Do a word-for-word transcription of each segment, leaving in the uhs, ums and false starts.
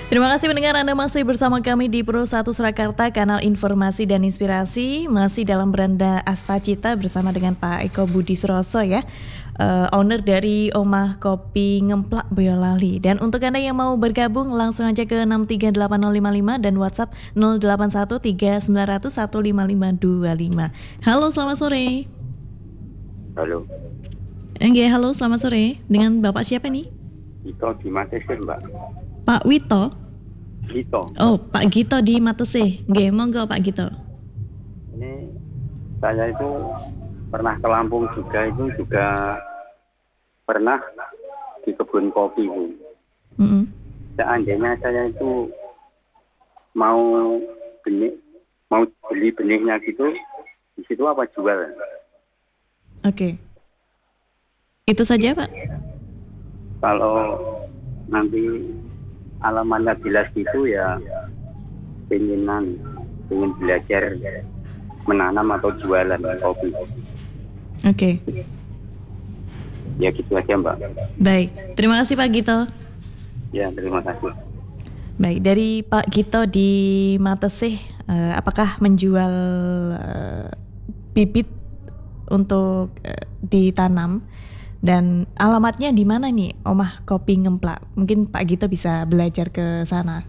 Terima kasih pendengar, Anda masih bersama kami di Pro satu Surakarta, kanal informasi dan inspirasi. Masih dalam beranda Astacita bersama dengan Pak Eko Budi Suroso ya, uh, owner dari Omah Kopi Ngemplak Boyolali. Dan untuk Anda yang mau bergabung langsung aja ke enam tiga delapan nol lima lima dan WhatsApp nol delapan satu tiga sembilan nol nol satu lima lima dua lima. Halo, selamat sore. Halo. Enggak, halo, selamat sore. Dengan Bapak siapa nih? Gito di Matesih, Mbak. Pak Wito? Gito. Oh, Pak Gito di Matesih. Nggih, monggo Pak Gito. Ini saya itu pernah ke Lampung juga, itu juga pernah di kebun kopi, Bu. Mm-hmm. Seandainya saya itu mau benih, mau beli benihnya gitu, di situ apa jual? Oke. Itu saja, Pak. Kalau nanti alamannya jelas gitu ya, pengenan, pengen belajar menanam atau jualan kopi. Oke. Ya gitu aja, Mbak. Baik, terima kasih Pak Gito. Ya, terima kasih. Baik, dari Pak Gito di Matesih, eh, apakah menjual eh, bibit untuk eh, ditanam? Dan alamatnya di mana nih, Omah Kopi Ngemplak? Mungkin Pak Gito bisa belajar ke sana.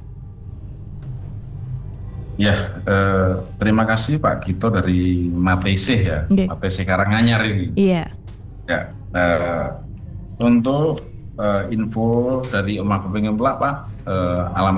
Ya, eh, terima kasih Pak Gito dari Matesih ya, okay. Matesih Karanganyar ini. Iya. Ya, eh, untuk eh, info dari Omah Kopi Ngemplak Pak, eh, alamat